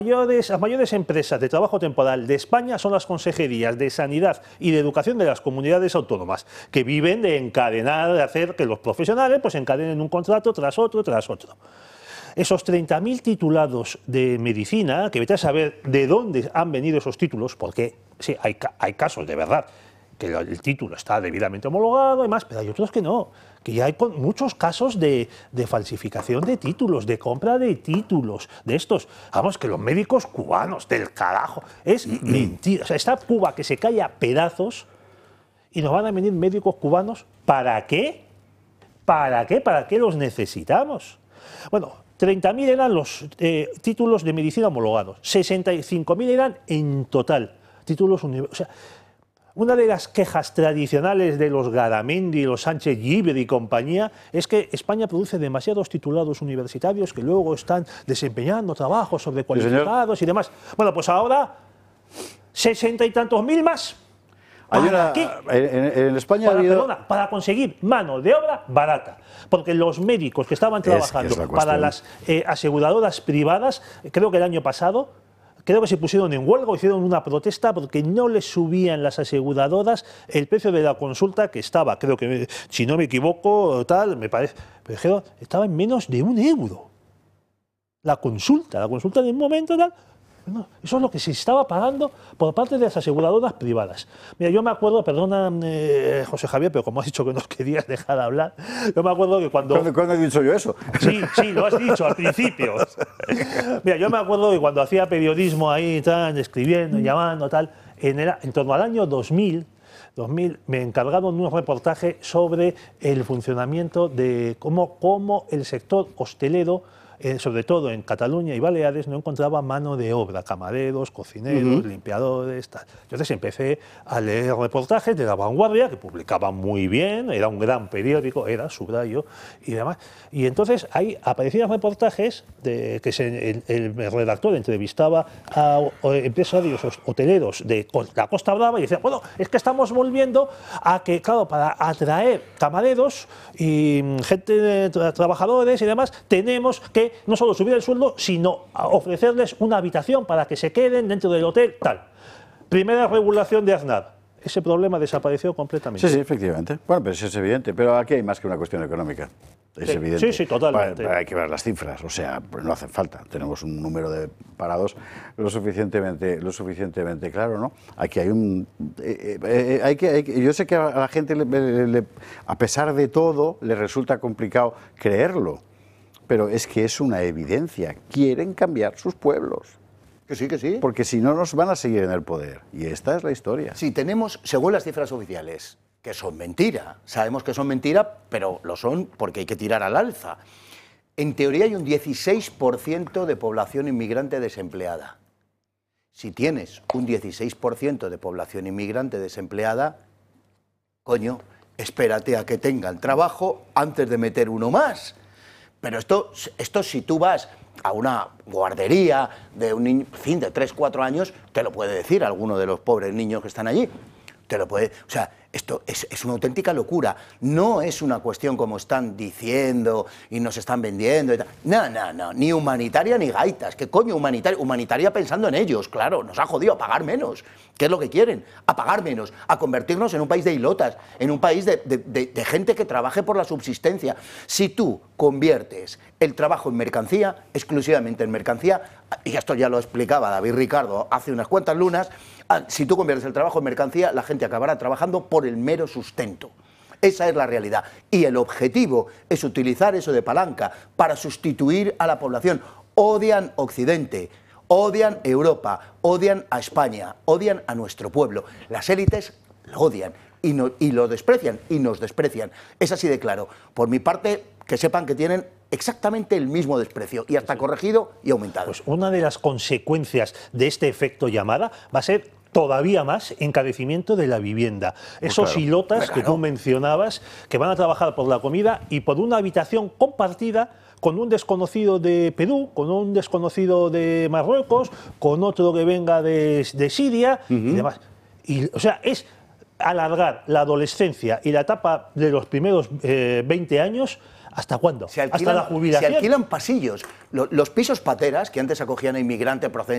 Las mayores empresas de trabajo temporal de España son las consejerías de Sanidad y de Educación de las comunidades autónomas, que viven de encadenar, de hacer que los profesionales pues encadenen un contrato tras otro, tras otro. Esos 30.000 titulados de medicina, que vete a saber de dónde han venido esos títulos, porque sí, hay casos de verdad que el título está debidamente homologado y más, pero hay otros que no, que ya hay muchos casos de falsificación de títulos, de compra de títulos, de estos. Vamos, que los médicos cubanos, del carajo, es mentira. O sea, está Cuba que se cae a pedazos y nos van a venir médicos cubanos, ¿para qué? ¿Para qué? ¿Para qué los necesitamos? Bueno, 30.000 eran los títulos de medicina homologados, 65.000 eran en total títulos universitarios. O sea, una de las quejas tradicionales de los Garamendi, los Sánchez Llibre y compañía es que España produce demasiados titulados universitarios que luego están desempeñando trabajos sobrecualificados y demás. Bueno, pues ahora 60 y tantos mil más. ¿Para qué? En España para conseguir mano de obra barata. Porque los médicos que estaban trabajando para las aseguradoras privadas, creo que el año pasado, creo que se pusieron en huelga, hicieron una protesta porque no les subían las aseguradoras el precio de la consulta, que estaba, creo que, si no me equivoco, tal, me parece, pero dijeron, estaba en menos de €1. La consulta de un momento tal. No, eso es lo que se estaba pagando por parte de las aseguradoras privadas. Mira, yo me acuerdo, perdona José Javier, pero como has dicho que nos querías dejar hablar, yo me acuerdo que cuando... ¿Cuándo he dicho yo eso? Sí, lo has dicho al principio. Mira, yo me acuerdo que cuando hacía periodismo ahí, tal, escribiendo, llamando, tal, en torno al año 2000 me encargaron un reportaje sobre el funcionamiento de cómo el sector hostelero, sobre todo en Cataluña y Baleares, no encontraba mano de obra, camareros, cocineros, limpiadores, tal. Entonces empecé a leer reportajes de La Vanguardia, que publicaban muy bien, era un gran periódico, subrayo y demás. Y entonces ahí aparecían reportajes que el redactor entrevistaba a empresarios hoteleros de la Costa Brava y decía, bueno, es que estamos volviendo a que, claro, para atraer camareros y gente, trabajadores y demás, tenemos que no solo subir el sueldo, sino ofrecerles una habitación para que se queden dentro del hotel, tal. Primera regulación de Aznar. Ese problema desapareció completamente. Sí, efectivamente. Bueno, pero eso es evidente. Pero aquí hay más que una cuestión económica. Es evidente. Sí, totalmente. Hay que ver las cifras, o sea, no hacen falta. Tenemos un número de parados lo suficientemente claro, ¿no? Aquí hay un... yo sé que a la gente, a pesar de todo, le resulta complicado creerlo. Pero es que es una evidencia. Quieren cambiar sus pueblos. Que sí, que sí. Porque si no, nos van a seguir en el poder. Y esta es la historia. Sí, tenemos, según las cifras oficiales, que son mentira. Sabemos que son mentira, pero lo son porque hay que tirar al alza. En teoría hay un 16% de población inmigrante desempleada. Si tienes un 16% de población inmigrante desempleada, coño, espérate a que tengan trabajo antes de meter uno más. Pero esto si tú vas a una guardería de un niño, en fin, de 3, 4 años, te lo puede decir alguno de los pobres niños que están allí. Te lo puede, o sea, esto es una auténtica locura. No es una cuestión como están diciendo y nos están vendiendo y tal. No, ni humanitaria ni gaitas. ¿Qué coño humanitaria pensando en ellos? Claro, nos ha jodido a pagar menos. ¿Qué es lo que quieren? A pagar menos, a convertirnos en un país de hilotas, en un país de gente que trabaje por la subsistencia. Si tú conviertes el trabajo en mercancía, exclusivamente en mercancía, y esto ya lo explicaba David Ricardo hace unas cuantas lunas, si tú conviertes el trabajo en mercancía, la gente acabará trabajando por el mero sustento. Esa es la realidad. Y el objetivo es utilizar eso de palanca para sustituir a la población. Odian Occidente, odian Europa, odian a España, odian a nuestro pueblo. Las élites lo odian y lo desprecian y nos desprecian. Es así de claro. Por mi parte, que sepan que tienen exactamente el mismo desprecio y hasta corregido y aumentado. Pues una de las consecuencias de este efecto llamada va a ser todavía más encarecimiento de la vivienda. Esos hilotas que tú mencionabas, que van a trabajar por la comida y por una habitación compartida con un desconocido de Perú, con un desconocido de Marruecos, con otro que venga de Siria y demás. O sea, es alargar la adolescencia y la etapa de los primeros 20 años. ¿Hasta cuándo? Hasta la jubilación. Se alquilan pasillos. Los pisos pateras, que antes acogían a inmigrantes procedentes